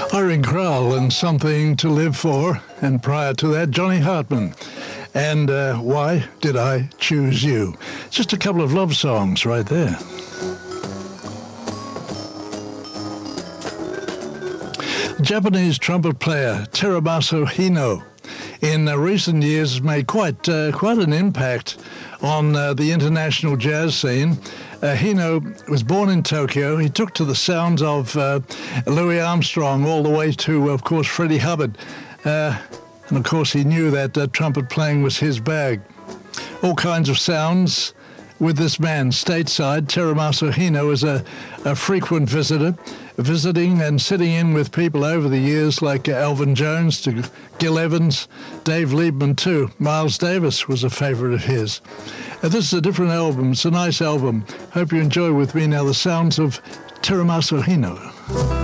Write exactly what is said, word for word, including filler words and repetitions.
Irene Kral and Something to Live For, and prior to that, Johnny Hartman. And uh, Why Did I Choose You? Just a couple of love songs right there. Japanese trumpet player Teramaso Hino in uh, recent years has made quite, uh, quite an impact on uh, the international jazz scene. Uh, Hino was born in Tokyo. He took to the sounds of uh, Louis Armstrong all the way to, of course, Freddie Hubbard. Uh, and, of course, he knew that uh, trumpet playing was his bag. All kinds of sounds with this man. Stateside, Teramaso Hino is a, a frequent visitor, visiting and sitting in with people over the years like uh, Elvin Jones to Gil Evans, Dave Liebman too. Miles Davis was a favorite of his. Uh, this is a different album. It's a nice album. Hope you enjoy with me now the sounds of Teramaso Hino.